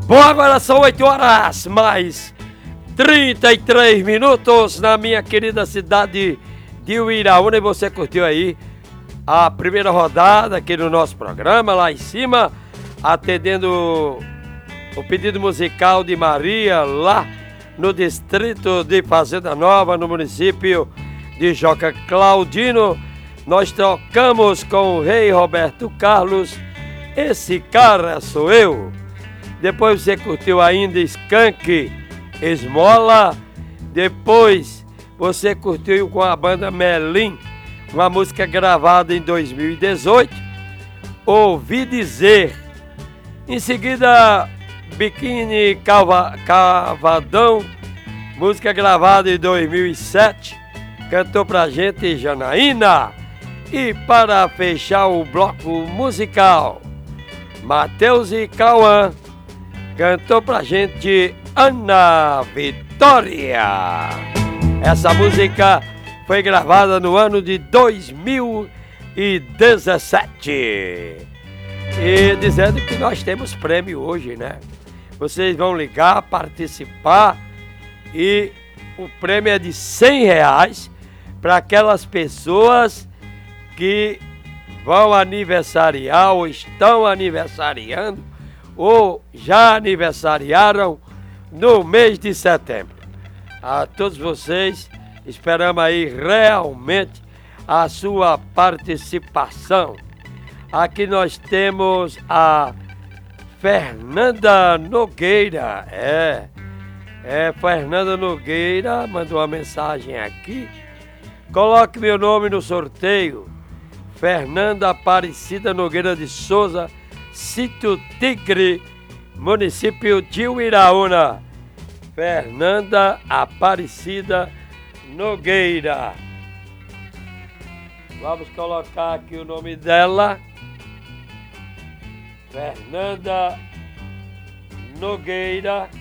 Bom, agora são 8 horas mais 33 minutos na minha querida cidade de Uiraúna. E você curtiu aí a primeira rodada aqui no nosso programa, lá em cima, atendendo o pedido musical de Maria, lá no distrito de Fazenda Nova, no município de Joca Claudino. Nós tocamos com o rei Roberto Carlos, Esse Cara Sou Eu. Depois você curtiu ainda Skank, Esmola. Depois você curtiu com a banda Melim, uma música gravada em 2018, Ouvi Dizer. Em seguida, Biquíni Cavadão, música gravada em 2007, cantou pra gente Janaína. E para fechar o bloco musical, Matheus e Cauã cantou pra gente Ana Vitória. Essa música foi gravada no ano de 2017. E dizendo que nós temos prêmio hoje, né? Vocês vão ligar, participar, e o prêmio é de R$100 para aquelas pessoas que vão aniversariar ou estão aniversariando ou já aniversariaram no mês de setembro. A todos vocês, esperamos aí realmente a sua participação. Aqui nós temos a Fernanda Nogueira. Fernanda Nogueira mandou uma mensagem aqui. Coloque meu nome no sorteio. Fernanda Aparecida Nogueira de Souza, Sítio Tigre, município de Uiraúna. Fernanda Aparecida Nogueira. Vamos colocar aqui o nome dela. Fernanda Nogueira.